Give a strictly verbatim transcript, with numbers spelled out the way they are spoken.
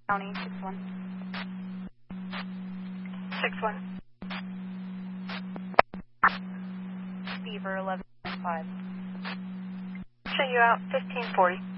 County, six one. six one. Beaver, eleven five. Show you out, fifteen forty.